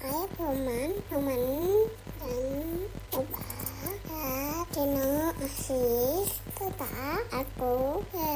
Ayah Roman dan Oba, Tino, Asis, Tata, aku,